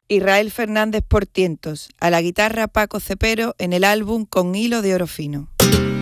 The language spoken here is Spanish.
Israel Fernández por tientos, a la guitarra Paco Cepero en el álbum Con hilo de oro fino.